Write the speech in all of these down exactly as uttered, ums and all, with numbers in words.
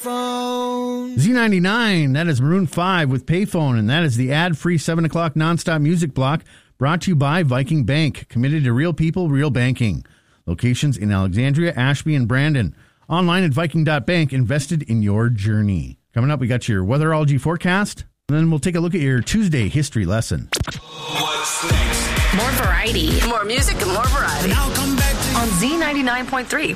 Payphone. Z ninety-nine, that is Maroon five with Payphone, and that is the ad-free seven o'clock nonstop music block brought to you by Viking Bank, committed to real people, real banking. Locations in Alexandria, Ashby, and Brandon. Online at viking dot bank, invested in your journey. Coming up, we got your weatherology forecast, and then we'll take a look at your Tuesday history lesson. What's next? More variety. More music and more variety. And I'll come back to On Z ninety-nine point three.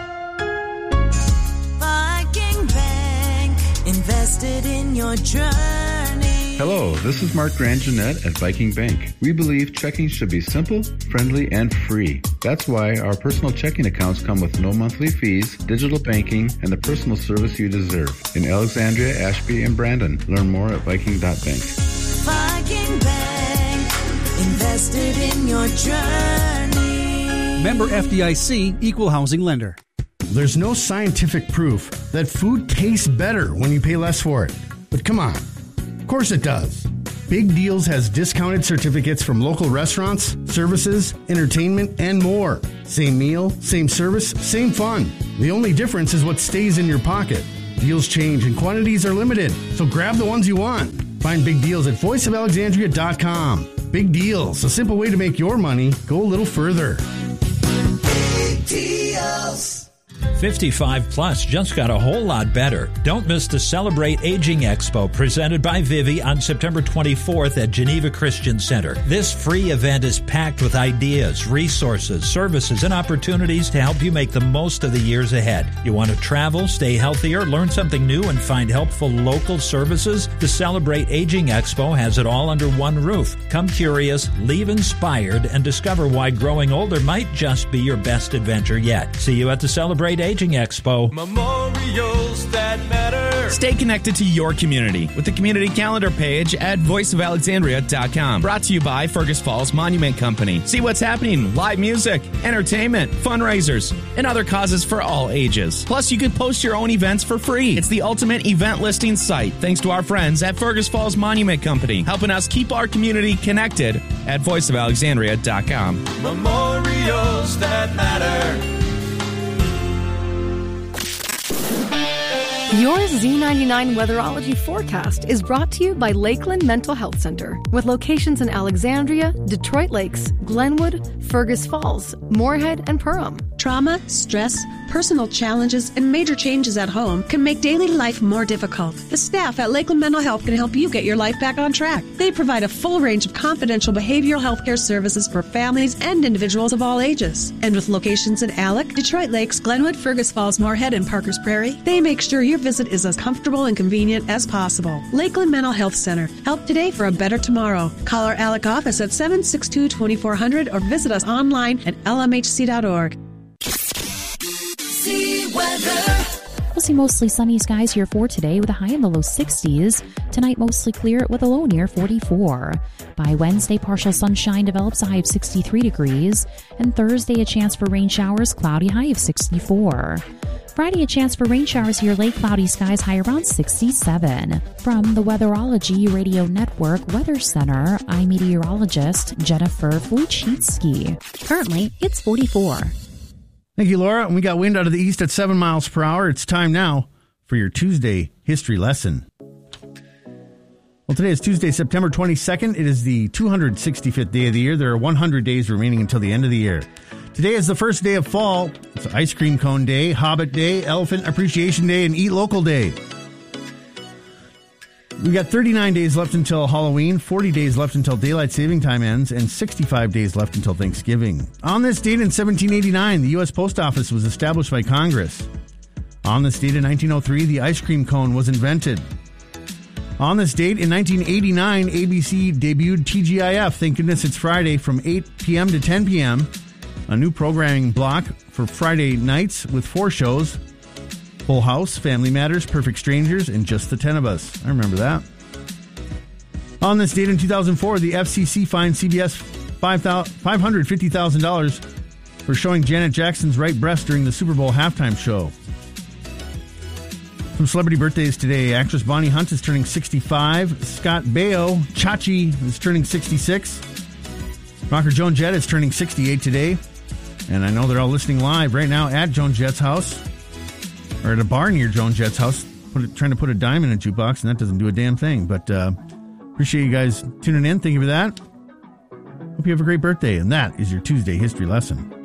Viking Bank, invested in your journey. Hello, this is Mark Grandjeanette at Viking Bank. We believe checking should be simple, friendly, and free. That's why our personal checking accounts come with no monthly fees, digital banking, and the personal service you deserve. In Alexandria, Ashby, and Brandon. Learn more at viking dot bank. Viking Bank, invested in your journey. Member F D I C, Equal Housing Lender. There's no scientific proof that food tastes better when you pay less for it. But come on. Of course it does. Big Deals has discounted certificates from local restaurants, services, entertainment, and more. Same meal, same service, same fun. The only difference is what stays in your pocket. Deals change and quantities are limited, so grab the ones you want. Find Big Deals at voice of alexandria dot com. Big Deals, a simple way to make your money go a little further. Big Deals. fifty-five plus just got a whole lot better. Don't miss the Celebrate Aging Expo presented by Vivi on September twenty-fourth at Geneva Christian Center. This free event is packed with ideas, resources, services, and opportunities to help you make the most of the years ahead. You want to travel, stay healthier, learn something new, and find helpful local services? The Celebrate Aging Expo has it all under one roof. Come curious, leave inspired, and discover why growing older might just be your best adventure yet. See you at the Celebrate Aging Expo. Memorials that matter. Stay connected to your community with the community calendar page at voice of alexandria dot com. Brought to you by Fergus Falls Monument Company. See what's happening, live music, entertainment, fundraisers, and other causes for all ages. Plus, you can post your own events for free. It's the ultimate event listing site, thanks to our friends at Fergus Falls Monument Company, helping us keep our community connected at voice of alexandria dot com. Memorials that matter. Your Z ninety-nine weatherology forecast is brought to you by Lakeland Mental Health Center, with locations in Alexandria, Detroit Lakes, Glenwood, Fergus Falls, Moorhead, and Perham. Trauma, stress, personal challenges, and major changes at home can make daily life more difficult. The staff at Lakeland Mental Health can help you get your life back on track. They provide a full range of confidential behavioral health care services for families and individuals of all ages. And with locations in Alec, Detroit Lakes, Glenwood, Fergus Falls, Moorhead, and Parkers Prairie, they make sure your visit is as comfortable and convenient as possible. Lakeland Mental Health Center. Help today for a better tomorrow. Call our Alec office at seven six two, two four zero zero or visit us online at L M H C dot org. Z weather. We'll see mostly sunny skies here for today with a high in the low sixties. Tonight, mostly clear with a low near forty-four. By Wednesday, partial sunshine develops a high of sixty-three degrees. And Thursday, a chance for rain showers, cloudy high of sixty-four. Friday, a chance for rain showers here late, cloudy skies high around sixty-seven. From the Weatherology Radio Network Weather Center, I'm meteorologist Jennifer Wojcicki. Currently, it's forty-four. Thank you, Laura. And we got wind out of the east at seven miles per hour. It's time now for your Tuesday history lesson. Well, today is Tuesday, September twenty-second. It is the two hundred sixty-fifth day of the year. There are one hundred days remaining until the end of the year. Today is the first day of fall. It's Ice Cream Cone Day, Hobbit Day, Elephant Appreciation Day, and Eat Local Day. We got thirty-nine days left until Halloween, forty days left until Daylight Saving Time ends, and sixty-five days left until Thanksgiving. On this date in seventeen eighty-nine, the U S Post Office was established by Congress. On this date in nineteen oh three, the ice cream cone was invented. On this date in nineteen eighty-nine, A B C debuted T G I F, thank goodness it's Friday, from eight p.m. to ten p.m., a new programming block for Friday nights with four shows: Full House, Family Matters, Perfect Strangers, and Just the Ten of Us. I remember that. On this date in two thousand four, the F C C fined C B S five hundred fifty thousand dollars for showing Janet Jackson's right breast during the Super Bowl halftime show. Some celebrity birthdays today. Actress Bonnie Hunt is turning sixty-five. Scott Baio, Chachi, is turning sixty-six. Rocker Joan Jett is turning sixty-eight today. And I know they're all listening live right now at Joan Jett's house. or at a bar near Joan Jett's house, put it, trying to put a dime in a jukebox, and that doesn't do a damn thing. But uh, appreciate you guys tuning in. Thank you for that. Hope you have a great birthday. And that is your Tuesday history lesson.